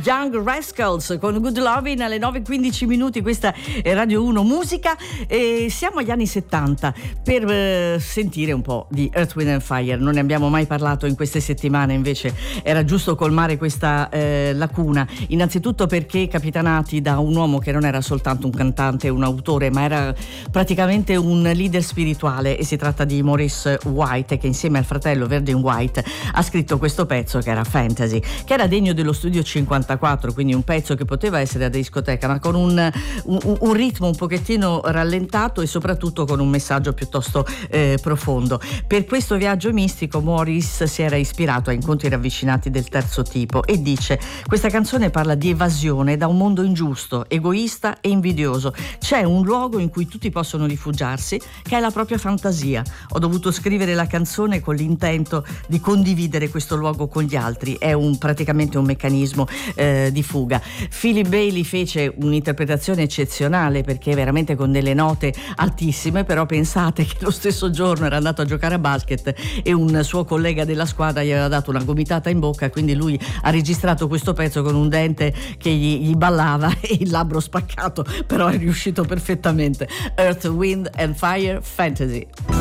Young Rascals con Good Lovin' alle 9:15. Questa è Radio 1 Musica e siamo agli anni 70 per sentire un po' di Earth, Wind and Fire. Non ne abbiamo mai parlato in queste settimane, invece era giusto colmare questa lacuna, innanzitutto perché capitanati da un uomo che non era soltanto un cantante, un autore, ma era praticamente un leader spirituale, e si tratta di Maurice White, che insieme al fratello Verdine White ha scritto questo pezzo che era Fantasy, che era degno dello studio 54, quindi un pezzo che poteva essere da discoteca, ma con un ritmo un pochettino rallentato e soprattutto con un messaggio piuttosto profondo. Per questo viaggio mistico Maurice si era ispirato a incontri ravvicinati del terzo tipo e dice: questa canzone parla di evasione da un mondo ingiusto, egoista e invidioso. C'è un luogo in cui tutti possono rifugiarsi, che è la propria fantasia. Ho dovuto scrivere la canzone con l'intento di condividere questo luogo con gli altri. È praticamente un meccanismo di fuga. Philip Bailey fece un'interpretazione eccezionale, perché veramente con delle note altissime, però pensate che lo stesso giorno era andato a giocare a basket e un suo collega della squadra gli aveva dato una gomitata in bocca, quindi lui ha registrato questo pezzo con un dente che gli ballava e il labbro spaccato, però è riuscito perfettamente. Earth, Wind and Fire, Fantasy.